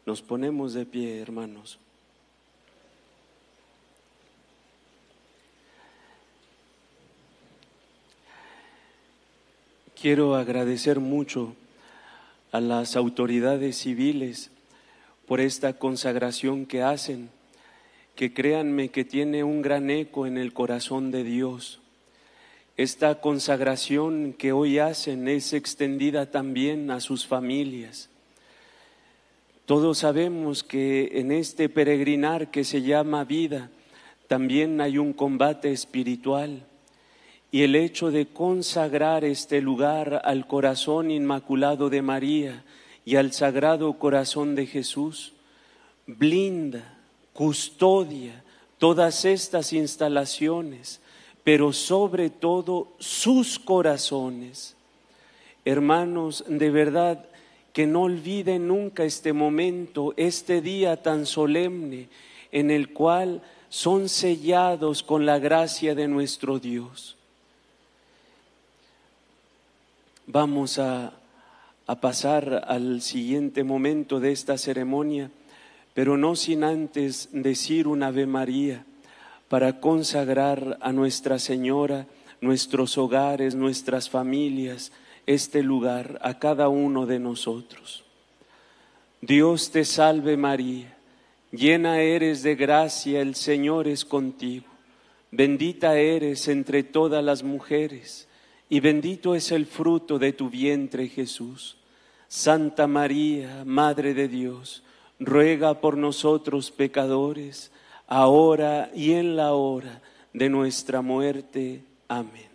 Nos ponemos de pie, hermanos. Quiero agradecer mucho a las autoridades civiles por esta consagración que hacen, que créanme que tiene un gran eco en el corazón de Dios. Esta consagración que hoy hacen es extendida también a sus familias. Todos sabemos que en este peregrinar que se llama vida, también hay un combate espiritual. Y el hecho de consagrar este lugar al corazón inmaculado de María y al Sagrado Corazón de Jesús, blinda, custodia todas estas instalaciones, pero sobre todo sus corazones. Hermanos, de verdad que no olviden nunca este momento, este día tan solemne en el cual son sellados con la gracia de nuestro Dios. Vamos a pasar al siguiente momento de esta ceremonia, pero no sin antes decir un Ave María para consagrar a Nuestra Señora, nuestros hogares, nuestras familias, este lugar, a cada uno de nosotros. Dios te salve María, llena eres de gracia, el Señor es contigo. Bendita eres entre todas las mujeres, y bendito es el fruto de tu vientre, Jesús. Santa María, Madre de Dios, ruega por nosotros pecadores, ahora y en la hora de nuestra muerte. Amén.